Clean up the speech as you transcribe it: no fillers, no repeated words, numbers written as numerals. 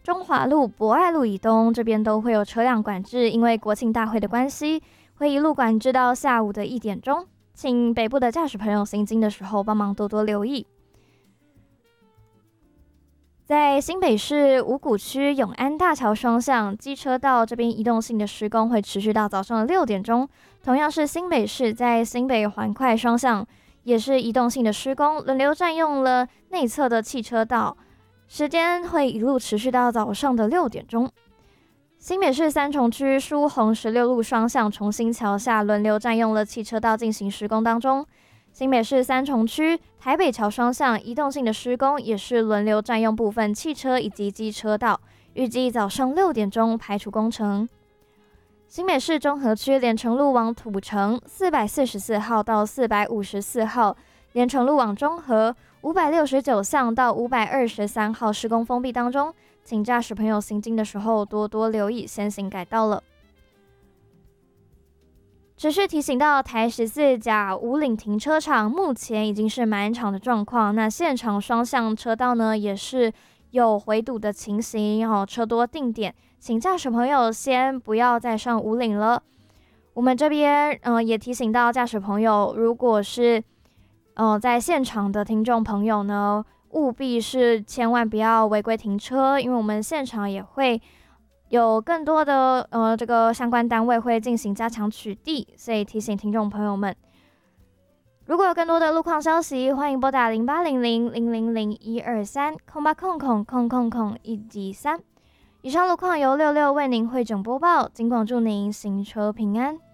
中华路、博爱路以东这边都会有车辆管制，因为国庆大会的关系，会一路管制到下午的1点钟。请北部的驾驶朋友行经的时候帮忙多多留意。在新北市五股区永安大桥双向机车道这边移动性的施工会持续到早上的6点钟，同样是新北市在新北环快双向也是移动性的施工，轮流占用了内侧的汽车道，时间会一路持续到早上的6点钟。新北市三重区疏洪16路双向重新桥下轮流占用了汽车道进行施工当中。新北市三重区台北桥双向移动性的施工也是轮流占用部分汽车以及机车道，预计早上6点钟排除工程。新北市中和区连城路往土城444号到454号，连城路往中和569巷到523号施工封闭当中，请驾驶朋友行经的时候多多留意先行改道了。持续提醒到台14甲五岭停车场目前已经是满场的状况，那现场双向车道呢也是有回堵的情形，车多定点，请驾驶朋友先不要再上五岭了。我们这边也提醒到驾驶朋友，如果是在现场的听众朋友呢，务必是千万不要违规停车，因为我们现场也会有更多的这个相关单位会进行加强取缔，所以提醒听众朋友们，如果有更多的路况消息，欢迎拨打0800-000-123-0800-113。以上路况由66为您汇整播报，尽管祝您行车平安。